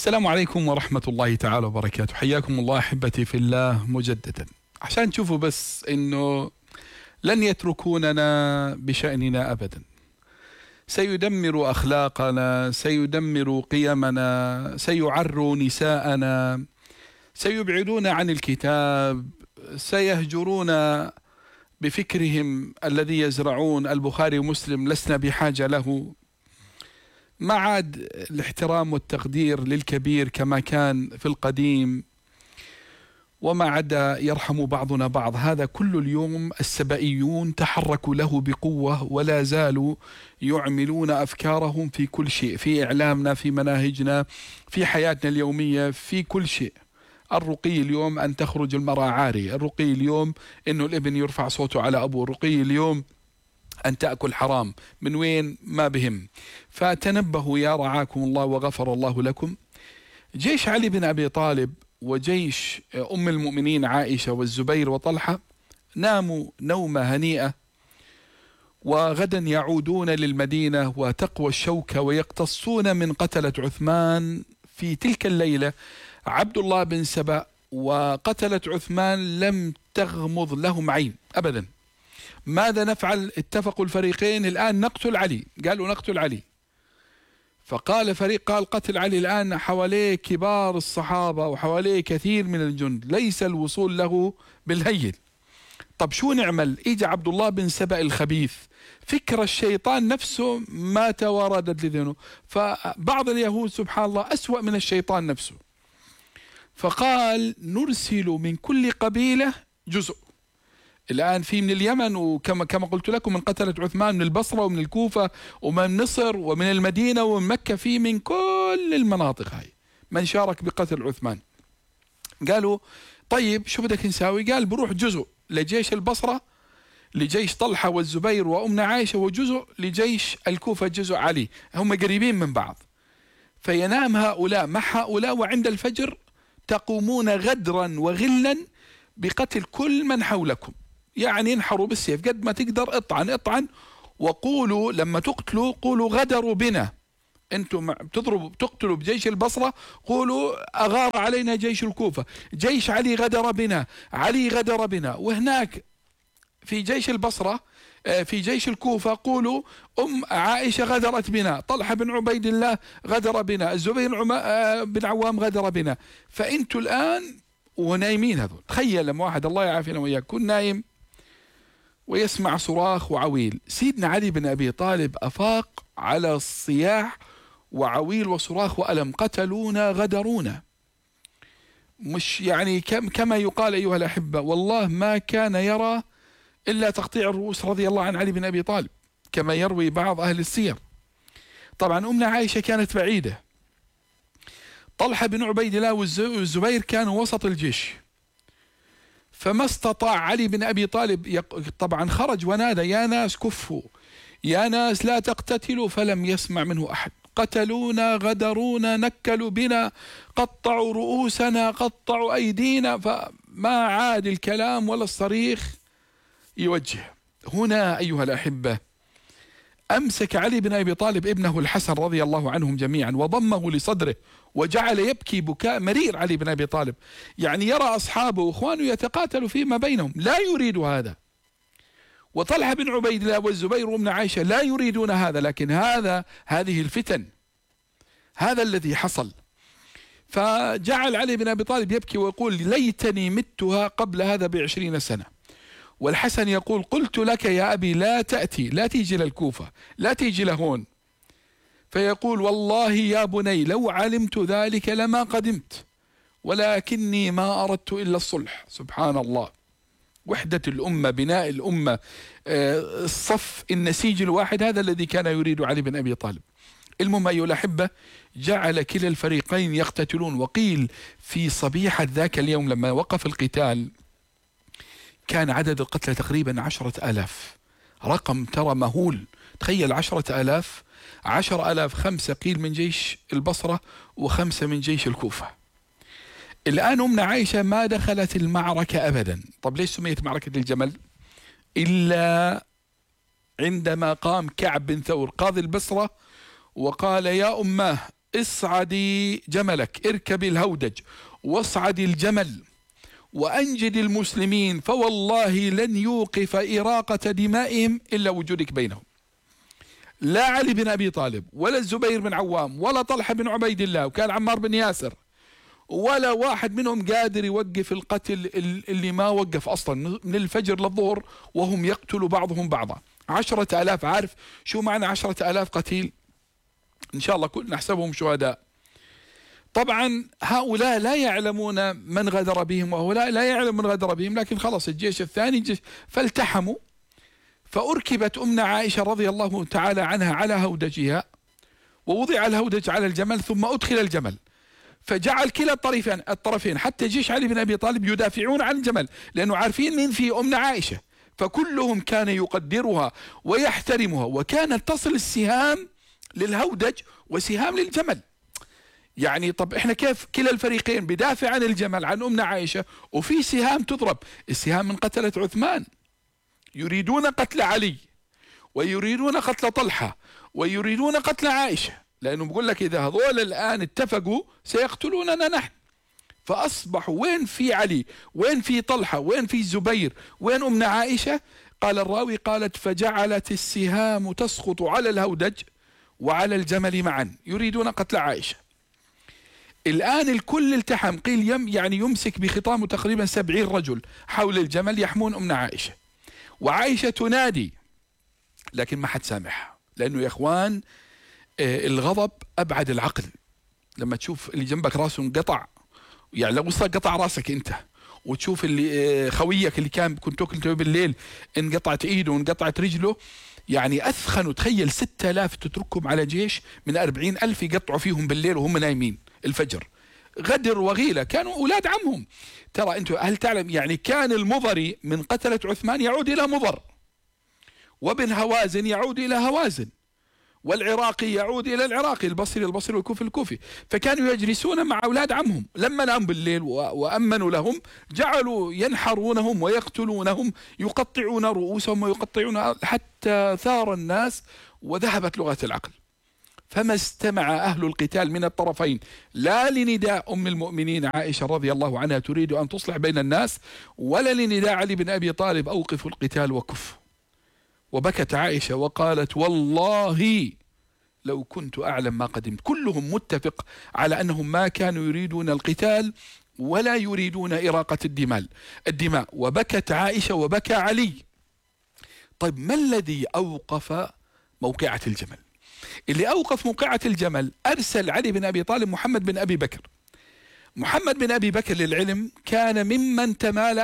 السلام عليكم ورحمة الله تعالى وبركاته. حياكم الله أحبتي في الله مجددا، عشان تشوفوا بس إنه لن يتركوننا بشأننا أبدا. سيدمر أخلاقنا، سيدمر قيمنا، سيعروا نساءنا، سيبعدون عن الكتاب، سيهجرون بفكرهم الذي يزرعون. البخاري ومسلم لسنا بحاجة له، ما عاد الاحترام والتقدير للكبير كما كان في القديم، وما عدا يرحم بعضنا بعض. هذا كل اليوم السبائيون تحركوا له بقوة، ولا زالوا يعملون أفكارهم في كل شيء، في إعلامنا، في مناهجنا، في حياتنا اليومية، في كل شيء. الرقي اليوم أن تخرج المرأة عارية، الرقي اليوم أنه الابن يرفع صوته على أبوه، الرقي اليوم أن تأكل حرام. من وين؟ ما بهم. فتنبهوا يا رعاكم الله وغفر الله لكم. جيش علي بن أبي طالب وجيش أم المؤمنين عائشة والزبير وطلحة ناموا نومة هنيئة، وغدا يعودون للمدينة وتقوى الشوكة ويقتصون من قتلة عثمان في تلك الليلة عبد الله بن سبأ. وقتلة عثمان لم تغمض لهم عين أبدا. ماذا نفعل؟ اتفقوا الفريقين الآن نقتل علي، قالوا نقتل علي. فقال فريق قال قتل علي الآن حواليه كبار الصحابة وحواليه كثير من الجند، ليس الوصول له بالهين. طب شو نعمل؟ إجا عبد الله بن سبأ الخبيث، فكر الشيطان نفسه ما تواردت لذهنه. فبعض اليهود سبحان الله أسوأ من الشيطان نفسه، فقال نرسل من كل قبيلة جزء. الآن في من اليمن، وكما قلت لكم من قتلة عثمان من البصرة ومن الكوفة ومن مصر ومن المدينة ومن مكة، في من كل المناطق هاي من شارك بقتل عثمان. قالوا طيب شو بدك نساوي؟ قال بروح جزء لجيش البصرة لجيش طلحة والزبير وأمنا عائشة، وجزء لجيش الكوفة جزء علي، هم قريبين من بعض. فينام هؤلاء مع هؤلاء، وعند الفجر تقومون غدرا وغلا بقتل كل من حولكم. يعني انحروا بالسيف قد ما تقدر، اطعن وقولوا لما تقتلوا قولوا غدروا بنا. انتم تقتلوا بجيش البصرة قولوا أغار علينا جيش الكوفة، جيش علي غدر بنا، علي غدر بنا. وهناك في جيش البصرة في جيش الكوفة قولوا عائشة غدرت بنا، طلحة بن عبيد الله غدر بنا، الزبير بن عوام غدر بنا. فأنتوا الآن ونايمين هذول. تخيل لما واحد الله يعافينا وإياك يكون نايم ويسمع صراخ وعويل. سيدنا علي بن أبي طالب أفاق على الصياح وعويل وصراخ وألم. قتلونا غدرونا، مش يعني كما يقال أيها الأحبة، والله ما كان يرى إلا تقطيع الرؤوس رضي الله عن علي بن أبي طالب كما يروي بعض أهل السير. طبعا أمنا عائشة كانت بعيدة، طلحة بن عبيد الله والزبير كانوا وسط الجيش، فما استطاع علي بن أبي طالب طبعا خرج ونادى يا ناس كفوا، يا ناس لا تقتتلوا، فلم يسمع منه أحد. قتلونا غدرونا نكلوا بنا قطعوا رؤوسنا قطعوا أيدينا، فما عاد الكلام ولا الصريخ يوجه. هنا أيها الأحبة أمسك علي بن أبي طالب ابنه الحسن رضي الله عنهم جميعا وضمه لصدره وجعل يبكي بكاء مرير. علي بن أبي طالب يعني يرى أصحابه وإخوانه يتقاتلوا فيما بينهم، لا يريد هذا. وطلحة بن عبيد الله والزبير وابن عائشة لا يريدون هذا، لكن هذه الفتن، هذا الذي حصل. فجعل علي بن أبي طالب يبكي ويقول ليتني متها قبل هذا ب20 سنة. والحسن يقول قلت لك يا أبي لا تأتي، لا تيجي للكوفة، لا تيجي لهون. فيقول والله يا بني لو علمت ذلك لما قدمت، ولكني ما أردت إلا الصلح. سبحان الله، وحدة الأمة، بناء الأمة، الصف، النسيج الواحد، هذا الذي كان يريد علي بن أبي طالب. المهم أيها الأحبة جعل كلا الفريقين يقتتلون. وقيل في صبيحة ذاك اليوم لما وقف القتال كان عدد القتلى تقريبا 10,000، رقم ترى مهول. تخيل 10,000، 10,000 5 قيل من جيش البصرة و5 من جيش الكوفة. الآن أمنا عائشة ما دخلت المعركة أبدا. طب ليش سميت معركة الجمل؟ إلا عندما قام كعب بن ثور قاضي البصرة وقال يا أماه اصعدي جملك، اركبي الهودج واصعدي الجمل وأنجد المسلمين، فوالله لن يوقف إراقة دمائهم إلا وجودك بينهم. لا علي بن أبي طالب ولا الزبير بن عوام ولا طلحة بن عبيد الله وكان عمار بن ياسر ولا واحد منهم قادر يوقف القتل اللي ما وقف أصلا من الفجر للظهر وهم يقتلوا بعضهم بعضا. 10,000. عارف شو معنى 10,000 قتيل؟ إن شاء الله كلنا نحسبهم شهداء. طبعا هؤلاء لا يعلمون من غدر بهم وهؤلاء لا يعلم من غدر بهم، لكن خلص الجيش الثاني فالتحموا. فأركبت أمنا عائشة رضي الله تعالى عنها على هودجها، ووضع الهودج على الجمل ثم أدخل الجمل، فجعل كلا الطرفين حتى جيش علي بن أبي طالب يدافعون عن الجمل، لأنه عارفين مين في أمنا عائشة، فكلهم كان يقدرها ويحترمها، وكانت تصل السهام للهودج وسهام للجمل. يعني طب احنا كيف كلا الفريقين بدافع عن الجمل عن أمنا عائشة وفي سهام تضرب؟ السهام من قتلة عثمان، يريدون قتل علي ويريدون قتل طلحة ويريدون قتل عائشة، لأنه بقول لك إذا هذول الآن اتفقوا سيقتلوننا نحن. فأصبحوا وين في علي، وين في طلحة، وين في الزبير، وين أمنا عائشة؟ قال الراوي قالت فجعلت السهام تسقط على الهودج وعلى الجمل معا يريدون قتل عائشة. الآن الكل التحم، قيل يعني يمسك بخطامه تقريبا 70 رجل حول الجمل يحمون أمنا عائشة، وعائشة تنادي لكن ما حد سامعها، لأنه يا إخوان الغضب أبعد العقل. لما تشوف اللي جنبك راسه انقطع، يعني لو قطع راسك أنت، وتشوف اللي خويك اللي كنت تاكل بالليل انقطعت إيده وانقطعت رجله، يعني أثخنوا. تخيل 6,000 تتركهم على جيش من 40,000 يقطعوا فيهم بالليل وهم نايمين الفجر. غدر وغيلة، كانوا أولاد عمهم. ترى أنتم هل تعلم يعني كان المضري من قتلة عثمان يعود إلى مضر، وابن هوازن يعود إلى هوازن، والعراقي يعود إلى العراقي، البصري والكوفي الكوفي. فكانوا يجلسون مع أولاد عمهم، لما نام بالليل وأمنوا لهم جعلوا ينحرونهم ويقتلونهم، يقطعون رؤوسهم ويقطعون، حتى ثار الناس وذهبت لغة العقل. فما استمع أهل القتال من الطرفين لا لنداء أم المؤمنين عائشة رضي الله عنها تريد أن تصلح بين الناس، ولا لنداء علي بن أبي طالب أوقفوا القتال وكفوا. وبكت عائشة وقالت والله لو كنت أعلم ما قدمت. كلهم متفق على أنهم ما كانوا يريدون القتال ولا يريدون إراقة الدماء. وبكت عائشة وبكى علي. طيب ما الذي أوقف موقعة الجمل؟ اللي أوقف موقعة الجمل أرسل علي بن أبي طالب محمد بن أبي بكر. محمد بن أبي بكر للعلم كان ممن تمالأ